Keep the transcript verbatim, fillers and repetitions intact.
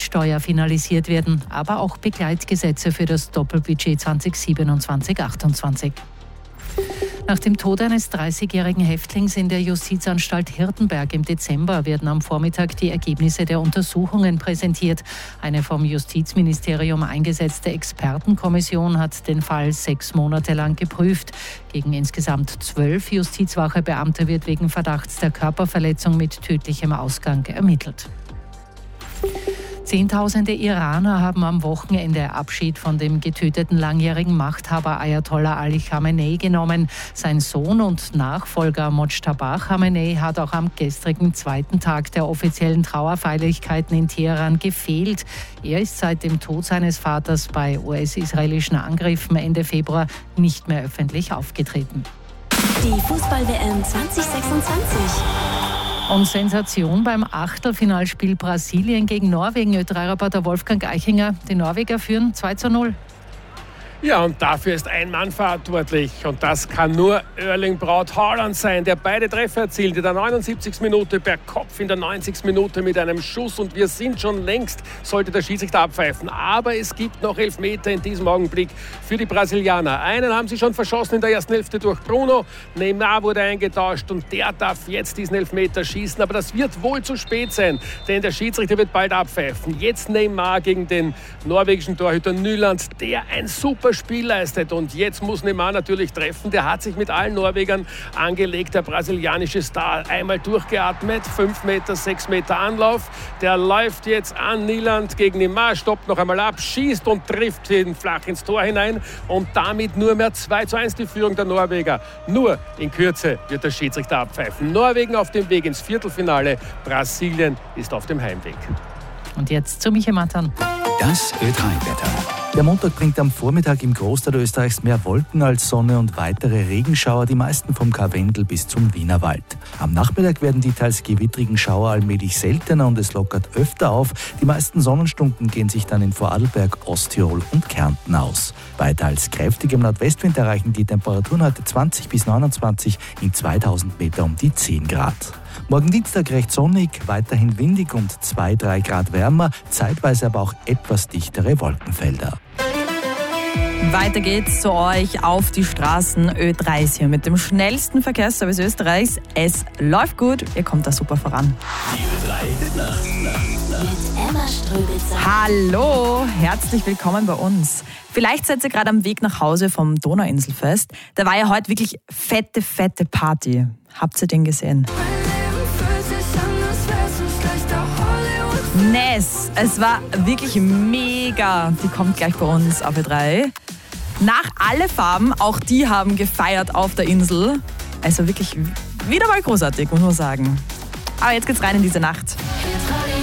Mehrwertsteuer finalisiert werden, aber auch Begleitgesetze für das Doppelbudget zwanzig siebenundzwanzig achtundzwanzig. Nach dem Tod eines dreißigjährigen Häftlings in der Justizanstalt Hirtenberg im Dezember werden am Vormittag die Ergebnisse der Untersuchungen präsentiert. Eine vom Justizministerium eingesetzte Expertenkommission hat den Fall sechs Monate lang geprüft. Gegen insgesamt zwölf Justizwachebeamte wird wegen Verdachts der Körperverletzung mit tödlichem Ausgang ermittelt. Zehntausende Iraner haben am Wochenende Abschied von dem getöteten langjährigen Machthaber Ayatollah Ali Khamenei genommen. Sein Sohn und Nachfolger Mojtaba Khamenei hat auch am gestrigen zweiten Tag der offiziellen Trauerfeierlichkeiten in Teheran gefehlt. Er ist seit dem Tod seines Vaters bei U S-israelischen Angriffen Ende Februar nicht mehr öffentlich aufgetreten. Die Fußball-W M zwanzig sechsundzwanzig. Und Sensation beim Achtelfinalspiel Brasilien gegen Norwegen. Ö drei Reporter Wolfgang Eichinger. Die Norweger führen zwei zu null. Ja, und dafür ist ein Mann verantwortlich. Und das kann nur Erling Braut Haaland sein, der beide Treffer erzielte. In der neunundsiebzigsten Minute per Kopf, in der neunzigsten Minute mit einem Schuss. Und wir sind schon längst, sollte der Schiedsrichter abpfeifen. Aber es gibt noch Elfmeter in diesem Augenblick für die Brasilianer. Einen haben sie schon verschossen in der ersten Hälfte durch Bruno. Neymar wurde eingetauscht und der darf jetzt diesen Elfmeter schießen. Aber das wird wohl zu spät sein, denn der Schiedsrichter wird bald abpfeifen. Jetzt Neymar gegen den norwegischen Torhüter Nyland, der ein super Spiel leistet. Und jetzt muss Neymar natürlich treffen. Der hat sich mit allen Norwegern angelegt, der brasilianische Star. Einmal durchgeatmet, fünf Meter, sechs Meter Anlauf. Der läuft jetzt an Nyland gegen Neymar, stoppt noch einmal ab, schießt und trifft ihn flach ins Tor hinein. Und damit nur mehr zwei zu eins die Führung der Norweger. Nur in Kürze wird der Schiedsrichter abpfeifen. Norwegen auf dem Weg ins Viertelfinale. Brasilien ist auf dem Heimweg. Und jetzt zu Michael Matan. Das Ö drei Wetter. Der Montag bringt am Vormittag im Großteil Österreichs mehr Wolken als Sonne und weitere Regenschauer, die meisten vom Karwendel bis zum Wienerwald. Am Nachmittag werden die teils gewittrigen Schauer allmählich seltener und es lockert öfter auf. Die meisten Sonnenstunden gehen sich dann in Vorarlberg, Osttirol und Kärnten aus. Bei teils kräftigem Nordwestwind erreichen die Temperaturen heute zwanzig bis neunundzwanzig, in zweitausend Meter um die zehn Grad. Morgen Dienstag recht sonnig, weiterhin windig und zwei bis drei Grad wärmer, zeitweise aber auch etwas dichtere Wolkenfelder. Weiter geht's zu euch auf die Straßen Ö drei hier mit dem schnellsten Verkehrsservice Österreichs. Es läuft gut, ihr kommt da super voran. Die Ö drei Nacht, Nacht, Nacht. Mit Emma Ströbitzer. Hallo, herzlich willkommen bei uns. Vielleicht seid ihr gerade am Weg nach Hause vom Donauinselfest. Da war ja heute wirklich fette, fette Party. Habt ihr den gesehen? Ness, es war wirklich mega. Die kommt gleich bei uns auf Ö drei. Nach Alle Farben, auch die haben gefeiert auf der Insel. Also wirklich wieder mal großartig, muss man sagen. Aber jetzt geht's rein in diese Nacht.